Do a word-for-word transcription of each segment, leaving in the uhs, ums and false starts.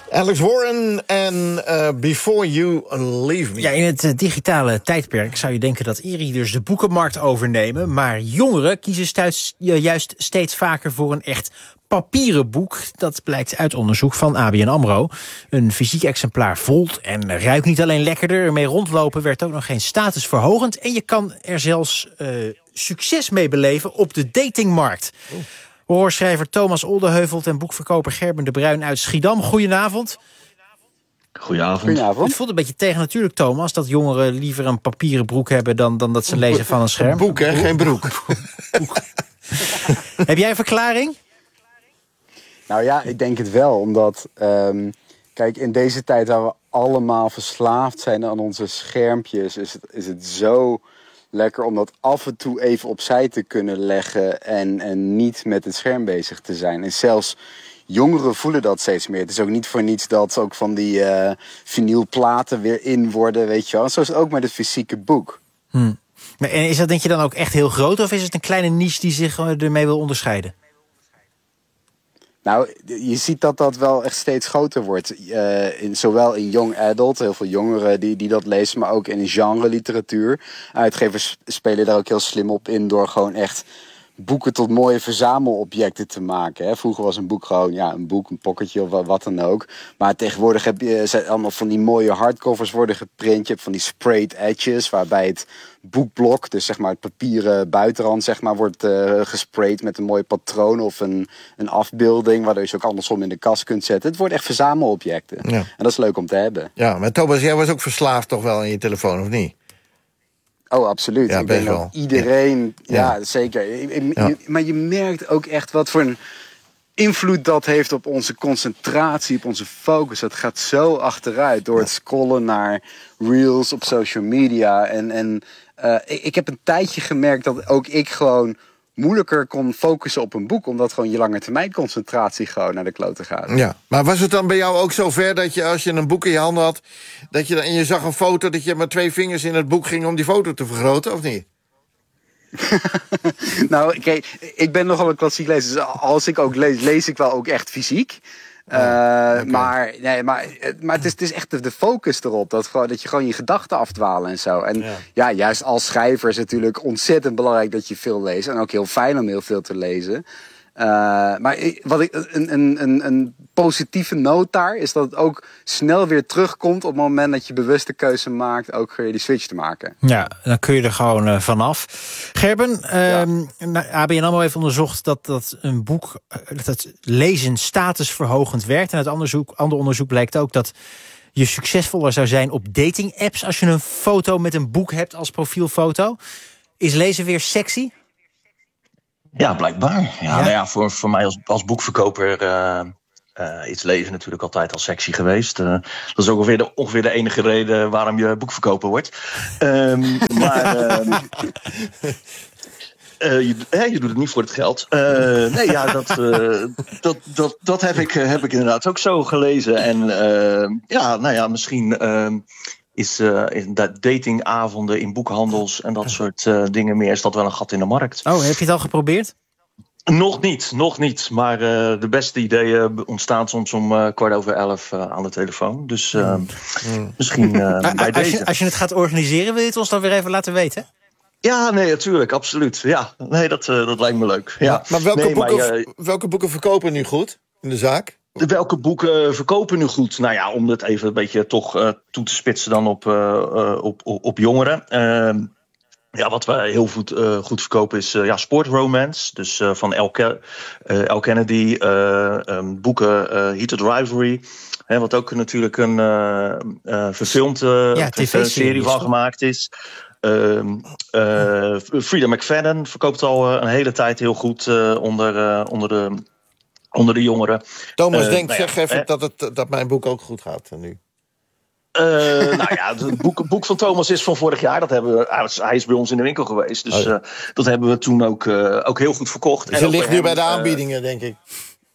Alex Warren en uh, Before You Leave Me. Ja, in het uh, digitale tijdperk zou je denken dat e-readers de boekenmarkt overnemen. Maar jongeren kiezen stuits, uh, juist steeds vaker voor een echt papieren boek. Dat blijkt uit onderzoek van A B N AMRO. Een fysiek exemplaar voelt en ruikt niet alleen lekkerder. Ermee rondlopen werd ook nog geen statusverhogend. En je kan er zelfs uh, succes mee beleven op de datingmarkt. Oh. Horrorschrijver Thomas Oldeheuvelt en boekverkoper Gerben de Bruin uit Schiedam. Goedenavond. Goedenavond. Goedenavond. Het voelt een beetje tegennatuurlijk, Thomas, dat jongeren liever een papieren broek hebben dan, dan dat ze lezen van een scherm. Een boek, hè? Geen broek. Boek. Heb jij een verklaring? Nou ja, ik denk het wel. Omdat, um, kijk, in deze tijd waar we allemaal verslaafd zijn aan onze schermpjes, is het, is het zo lekker om dat af en toe even opzij te kunnen leggen en, en niet met het scherm bezig te zijn. En zelfs jongeren voelen dat steeds meer. Het is ook niet voor niets dat ook van die uh, vinylplaten weer in worden, weet je wel. Zo is het ook met het fysieke boek. Hmm. En is dat, denk je, dan ook echt heel groot, of is het een kleine niche die zich ermee wil onderscheiden? Nou, je ziet dat dat wel echt steeds groter wordt. Uh, in, zowel in young adult, heel veel jongeren die, die dat lezen, maar ook in genre literatuur. Uitgevers spelen daar ook heel slim op in door gewoon echt boeken tot mooie verzamelobjecten te maken. Hè. Vroeger was een boek gewoon ja, een boek, een pocketje of wat dan ook. Maar tegenwoordig heb je zijn allemaal van die mooie hardcovers worden geprint. Je hebt van die sprayed edges, waarbij het boekblok, dus zeg maar het papieren buitenrand, zeg maar, wordt uh, gesprayed met een mooi patroon of een, een afbeelding, waardoor je ze ook andersom in de kast kunt zetten. Het wordt echt verzamelobjecten. Ja. En dat is leuk om te hebben. Ja, maar Thomas, jij was ook verslaafd toch wel aan je telefoon, of niet? Oh, absoluut. Ja, ik best denk wel. dat iedereen, ja, ja. zeker. Je, ja. je, maar je merkt ook echt wat voor een invloed dat heeft op onze concentratie, op onze focus. Dat gaat zo achteruit door het scrollen naar reels op social media. En, en uh, ik, ik heb een tijdje gemerkt dat ook ik gewoon moeilijker kon focussen op een boek, omdat gewoon je lange termijn concentratie gewoon naar de klote gaat. Ja, maar was het dan bij jou ook zo ver dat je, als je een boek in je handen had, dat je dan, en je zag een foto, dat je met twee vingers in het boek ging om die foto te vergroten, of niet? Nou, kijk, ik ben nogal een klassiek lezer, dus als ik ook lees, lees ik wel ook echt fysiek. Uh, okay. Maar, nee, maar, maar het, is, het is echt de, de focus erop. Dat, gewoon, dat je gewoon je gedachten afdwalen en zo. En ja. ja, juist als schrijver is het natuurlijk ontzettend belangrijk dat je veel leest. En ook heel fijn om heel veel te lezen. Uh, maar wat ik, een, een, een, een positieve noot daar is dat het ook snel weer terugkomt op het moment dat je bewuste keuze maakt, ook die switch te maken. Ja, dan kun je er gewoon uh, vanaf. Gerben, uh, ja. A B N AMRO heeft onderzocht dat, dat een boek, dat het lezen statusverhogend werkt. En uit onderzoek, ander onderzoek blijkt ook dat je succesvoller zou zijn op dating-apps als je een foto met een boek hebt als profielfoto. Is lezen weer sexy? Ja, blijkbaar. Ja, ja? Nou ja, voor, voor mij als, als boekverkoper uh, uh, is lezen natuurlijk altijd al sexy geweest. Uh, dat is ook ongeveer de, ongeveer de enige reden waarom je boekverkoper wordt. Um, maar uh, uh, je, uh, je doet het niet voor het geld. Uh, nee, ja, dat, uh, dat, dat, dat heb, ik, heb ik inderdaad ook zo gelezen. En uh, ja, nou ja, misschien Uh, is uh, datingavonden in boekhandels en dat soort uh, dingen meer, is dat wel een gat in de markt. Oh, heb je het al geprobeerd? Nog niet, nog niet. Maar uh, de beste ideeën ontstaan soms om uh, kwart over elf uh, aan de telefoon. Dus uh, mm. misschien uh, bij als deze. Je, als je het gaat organiseren, wil je het ons dan weer even laten weten? Ja, nee, natuurlijk, absoluut. Ja, nee, dat, uh, dat lijkt me leuk. Ja. Ja, maar, welke, nee, boeken, maar uh, welke boeken verkopen nu goed in de zaak? Welke boeken verkopen nu goed? Nou ja, om het even een beetje toch uh, toe te spitsen dan op, uh, uh, op, op, op jongeren. Uh, ja, wat we heel goed, uh, goed verkopen is uh, ja, sportromance. Dus uh, van L. Ke- uh, L. Kennedy, uh, um, boeken uh, Heated Rivalry. Hè, wat ook natuurlijk een uh, uh, verfilmd uh, ja, serie van gemaakt is. Uh, uh, Frida McFadden verkoopt al uh, een hele tijd heel goed uh, onder, uh, onder de... onder de jongeren. Thomas, uh, denk, nou ja, zeg even eh, dat, het, dat mijn boek ook goed gaat nu. Uh, nou ja, het boek, boek van Thomas is van vorig jaar. Dat hebben we, hij is bij ons in de winkel geweest. Dus oh ja. uh, dat hebben we toen ook, uh, ook heel goed verkocht. Dus het ligt nu bij de aanbiedingen, uh, denk ik.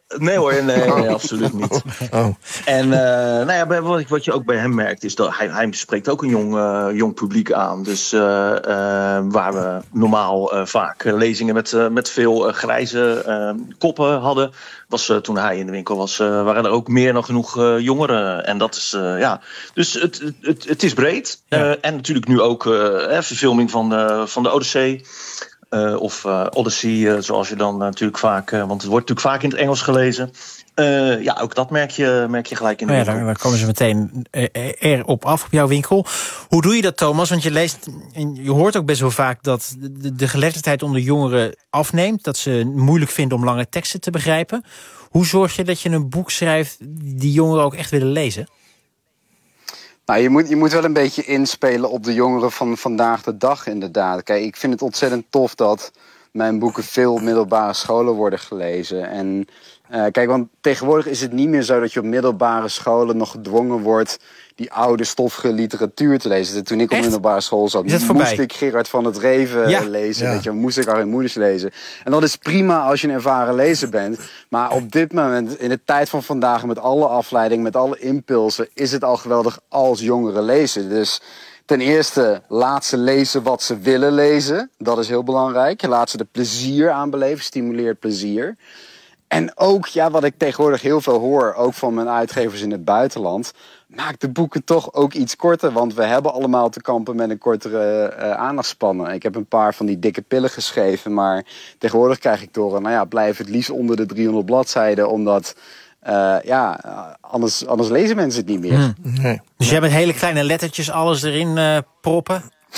Nee hoor, nee, nee absoluut niet. Oh. En uh, nou ja, wat, wat je ook bij hem merkt, is dat hij, hij spreekt ook een jong, uh, jong publiek aan. Dus uh, uh, waar we normaal uh, vaak lezingen met, uh, met veel uh, grijze uh, koppen hadden, was uh, toen hij in de winkel was, uh, waren er ook meer dan genoeg uh, jongeren. En dat is, uh, ja. Dus het, het, het is breed. Ja. Uh, en natuurlijk nu ook uh, eh, verfilming van de, van de Odyssee. Uh, of uh, Odyssey, uh, zoals je dan uh, natuurlijk vaak... Uh, want het wordt natuurlijk vaak in het Engels gelezen. Uh, ja, ook dat merk je, merk je gelijk in de oh ja, winkel. daar, daar komen ze meteen erop af, op jouw winkel. Hoe doe je dat, Thomas? Want je leest, je hoort ook best wel vaak dat de, de geletterdheid onder jongeren afneemt. Dat ze moeilijk vinden om lange teksten te begrijpen. Hoe zorg je dat je een boek schrijft die jongeren ook echt willen lezen? Nou, je moet, je moet wel een beetje inspelen op de jongeren van vandaag de dag, inderdaad. Kijk, ik vind het ontzettend tof dat mijn boeken veel op middelbare scholen worden gelezen. En uh, kijk, want tegenwoordig is het niet meer zo dat je op middelbare scholen nog gedwongen wordt die oude stoffige literatuur te lezen. Toen ik op middelbare school zat, moest voorbij? ik Gerard van het Reven ja. lezen. Ja. Weet je, moest ik Arjen Moeders lezen. En dat is prima als je een ervaren lezer bent. Maar op dit moment, in de tijd van vandaag, met alle afleiding, met alle impulsen, is het al geweldig als jongeren lezen. Dus ten eerste, laat ze lezen wat ze willen lezen. Dat is heel belangrijk. Laat ze er plezier aan beleven. Stimuleer plezier. En ook, ja, wat ik tegenwoordig heel veel hoor, ook van mijn uitgevers in het buitenland, maak de boeken toch ook iets korter. Want we hebben allemaal te kampen met een kortere uh, aandachtspannen. Ik heb een paar van die dikke pillen geschreven, maar tegenwoordig krijg ik door, nou ja, blijf het liefst onder de driehonderd bladzijden, omdat Uh, ja, anders, anders lezen mensen het niet meer. Hmm. Nee. Dus jij met hele kleine lettertjes alles erin uh, proppen?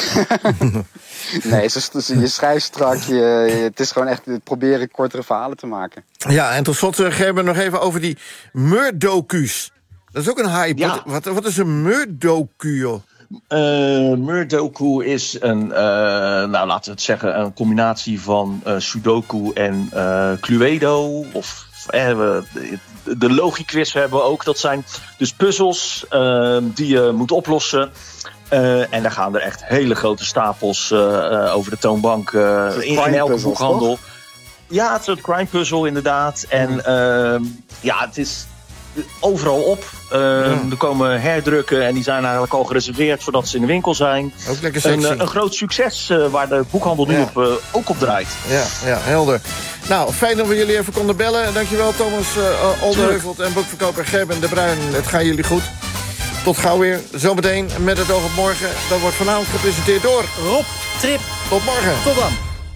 Nee, je, je schrijft strak. Je, je, het is gewoon echt proberen kortere verhalen te maken. Ja, en tot slot uh, Gerben nog even over die Murdocu's. Dat is ook een hype. Ja. Wat, wat is een Murdocu, joh? Uh, Murdocu is een, uh, nou laten we het zeggen, een combinatie van uh, Sudoku en uh, Cluedo. Of eh, we, de logiquiz hebben we ook. Dat zijn dus puzzels uh, die je moet oplossen. Uh, en daar gaan er echt hele grote stapels uh, uh, over de toonbank uh, in, in elke boekhandel. Toch? Ja, het is een crime puzzle inderdaad. En uh, ja, het is overal op. Uh, ja. Er komen herdrukken en die zijn eigenlijk al gereserveerd voordat ze in de winkel zijn. Ook lekker sexy. Een, een groot succes uh, waar de boekhandel nu ja. op, uh, ook op draait. Ja, ja, helder. Nou, fijn dat we jullie even konden bellen. Dankjewel Thomas uh, Oldenheuvelt en boekverkoper Gerben de Bruin. Het gaat jullie goed. Tot gauw weer. Zometeen met het oog op morgen. Dat wordt vanavond gepresenteerd door Rob Trip. Tot morgen. Tot dan.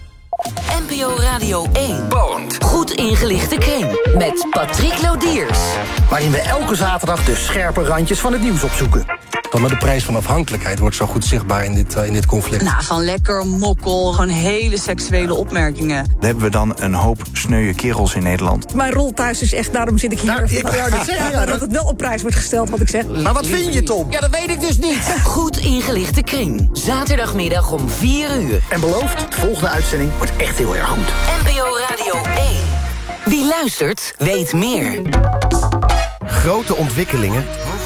N P O Radio één. Bond. Goed ingelichte kring. Met Patrick Lodiers. Waarin we elke zaterdag de scherpe randjes van het nieuws opzoeken. Maar de prijs van afhankelijkheid wordt zo goed zichtbaar in dit, uh, in dit conflict. Nou, van lekker, mokkel, gewoon hele seksuele opmerkingen. Dan hebben we dan een hoop sneuwe kerels in Nederland. Mijn rol thuis is echt, daarom zit ik hier. Nou, ik ja, dat, zeggen, ja, dat het wel op prijs wordt gesteld, wat ik zeg. Maar wat vind je, Tom? Ja, dat weet ik dus niet. Goed ingelichte kring. Zaterdagmiddag om vier uur. En beloofd, de volgende uitzending wordt echt heel erg goed. N P O Radio één. Wie luistert, weet meer. Grote ontwikkelingen.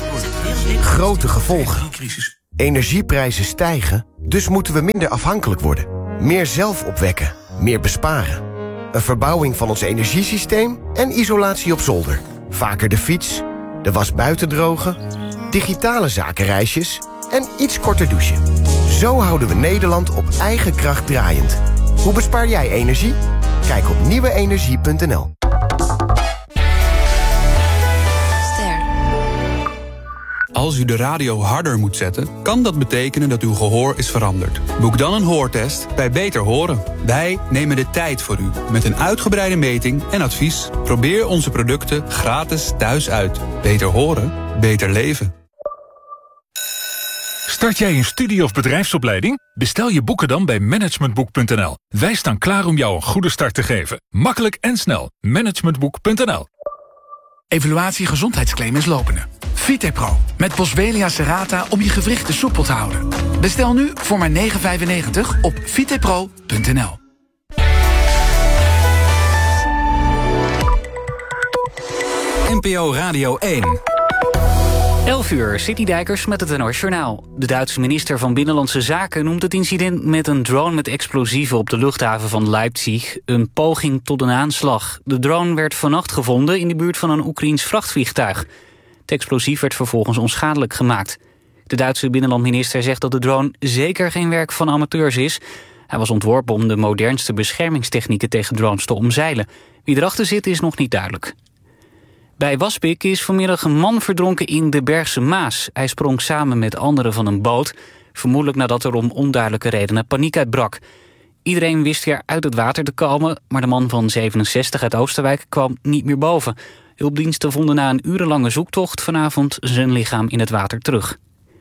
Grote gevolgen. Energieprijzen stijgen, dus moeten we minder afhankelijk worden. Meer zelf opwekken, meer besparen. Een verbouwing van ons energiesysteem en isolatie op zolder. Vaker de fiets, de was buiten drogen, digitale zakenreisjes en iets korter douchen. Zo houden we Nederland op eigen kracht draaiend. Hoe bespaar jij energie? Kijk op nieuwe energie punt n l. Als u de radio harder moet zetten, kan dat betekenen dat uw gehoor is veranderd. Boek dan een hoortest bij Beter Horen. Wij nemen de tijd voor u met een uitgebreide meting en advies. Probeer onze producten gratis thuis uit. Beter horen, beter leven. Start jij een studie- of bedrijfsopleiding? Bestel je boeken dan bij managementboek punt n l. Wij staan klaar om jou een goede start te geven. Makkelijk en snel. managementboek punt n l. Evaluatie gezondheidsclaim is lopende. Vitepro met Boswellia serrata om je gewrichten soepel te houden. Bestel nu voor maar negen vijfennegentig op vitepro punt n l. N P O Radio één. elf uur, City Dijkers met het N O S Journaal. De Duitse minister van Binnenlandse Zaken noemt het incident met een drone met explosieven op de luchthaven van Leipzig een poging tot een aanslag. De drone werd vannacht gevonden in de buurt van een Oekraïens vrachtvliegtuig. Het explosief werd vervolgens onschadelijk gemaakt. De Duitse binnenlandminister zegt dat de drone zeker geen werk van amateurs is. Hij was ontworpen om de modernste beschermingstechnieken tegen drones te omzeilen. Wie erachter zit is nog niet duidelijk. Bij Waspik is vanmiddag een man verdronken in de Bergse Maas. Hij sprong samen met anderen van een boot, vermoedelijk nadat er om onduidelijke redenen paniek uitbrak. Iedereen wist weer uit het water te komen, maar de man van zevenenzestig uit Oosterwijk kwam niet meer boven. Hulpdiensten vonden na een urenlange zoektocht vanavond zijn lichaam in het water terug.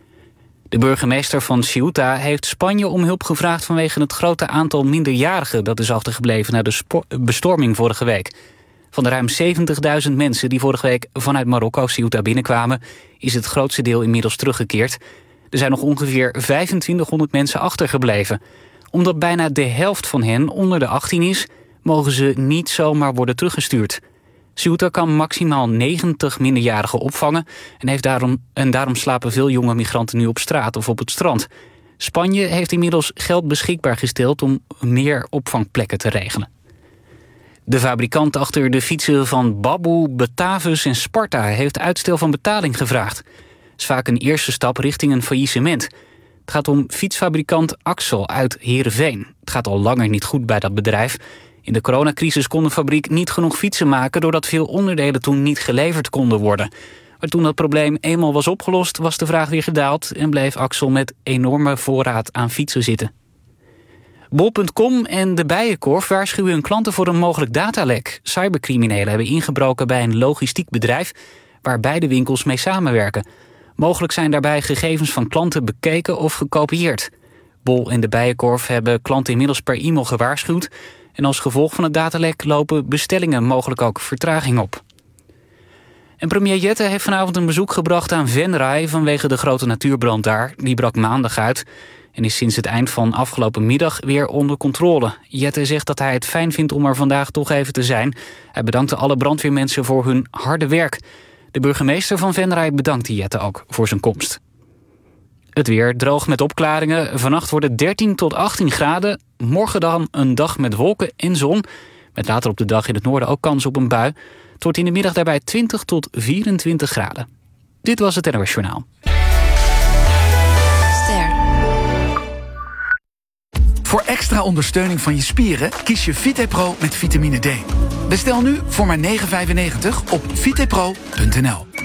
De burgemeester van Ceuta heeft Spanje om hulp gevraagd vanwege het grote aantal minderjarigen dat is achtergebleven na de spo- bestorming vorige week. Van de ruim zeventigduizend mensen die vorige week vanuit Marokko Ceuta binnenkwamen, is het grootste deel inmiddels teruggekeerd. Er zijn nog ongeveer vijfentwintighonderd mensen achtergebleven. Omdat bijna de helft van hen onder de achttien is, mogen ze niet zomaar worden teruggestuurd. Ceuta kan maximaal negentig minderjarigen opvangen en, heeft daarom, en daarom slapen veel jonge migranten nu op straat of op het strand. Spanje heeft inmiddels geld beschikbaar gesteld om meer opvangplekken te regelen. De fabrikant achter de fietsen van Babbo, Batavus en Sparta heeft uitstel van betaling gevraagd. Dat is vaak een eerste stap richting een faillissement. Het gaat om fietsfabrikant Axel uit Heerenveen. Het gaat al langer niet goed bij dat bedrijf. In de coronacrisis kon de fabriek niet genoeg fietsen maken doordat veel onderdelen toen niet geleverd konden worden. Maar toen dat probleem eenmaal was opgelost, was de vraag weer gedaald en bleef Axel met enorme voorraad aan fietsen zitten. Bol punt com en de Bijenkorf waarschuwen hun klanten voor een mogelijk datalek. Cybercriminelen hebben ingebroken bij een logistiek bedrijf waar beide winkels mee samenwerken. Mogelijk zijn daarbij gegevens van klanten bekeken of gekopieerd. Bol en de Bijenkorf hebben klanten inmiddels per e-mail gewaarschuwd. En als gevolg van het datalek lopen bestellingen mogelijk ook vertraging op. En premier Jette heeft vanavond een bezoek gebracht aan Venray vanwege de grote natuurbrand daar. Die brak maandag uit en is sinds het eind van afgelopen middag weer onder controle. Jette zegt dat hij het fijn vindt om er vandaag toch even te zijn. Hij bedankte alle brandweermensen voor hun harde werk. De burgemeester van Venray bedankte Jette ook voor zijn komst. Het weer droog met opklaringen. Vannacht wordt het dertien tot achttien graden. Morgen dan een dag met wolken en zon. Met later op de dag in het noorden ook kans op een bui. Het wordt in de middag daarbij twintig tot vierentwintig graden. Dit was het N O S Journaal. Ster. Voor extra ondersteuning van je spieren kies je VitePro met vitamine D. Bestel nu voor maar negen vijfennegentig op vitepro punt n l.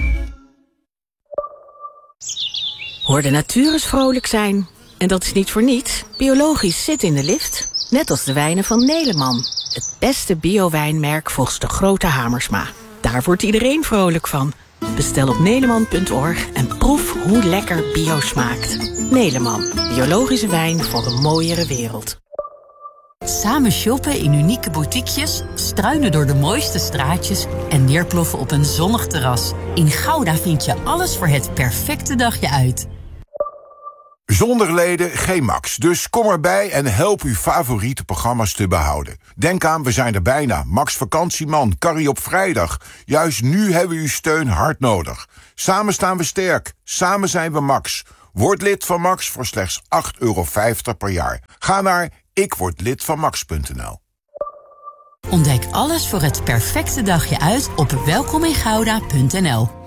Hoor de natuur eens vrolijk zijn. En dat is niet voor niets. Biologisch zit in de lift. Net als de wijnen van Neleman. Het beste bio-wijnmerk volgens de grote Hamersma. Daar wordt iedereen vrolijk van. Bestel op neleman punt org en proef hoe lekker bio smaakt. Neleman. Biologische wijn voor een mooiere wereld. Samen shoppen in unieke boutiquejes, struinen door de mooiste straatjes en neerploffen op een zonnig terras. In Gouda vind je alles voor het perfecte dagje uit. Zonder leden geen Max, dus kom erbij en help uw favoriete programma's te behouden. Denk aan, we zijn er bijna. Max Vakantieman, Carrie op vrijdag. Juist nu hebben we uw steun hard nodig. Samen staan we sterk, samen zijn we Max. Word lid van Max voor slechts acht euro vijftig per jaar. Ga naar ik word lid van max punt n l. Ontdek alles voor het perfecte dagje uit op welkom in gouda punt n l.